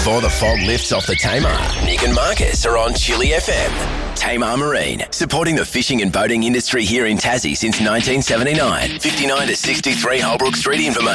before the fog lifts off the Tamar. Nick and Marcus are on Chili FM. Tamar Marine, supporting the fishing and boating industry here in Tassie since 1979. 59 to 63 Holbrook Street information.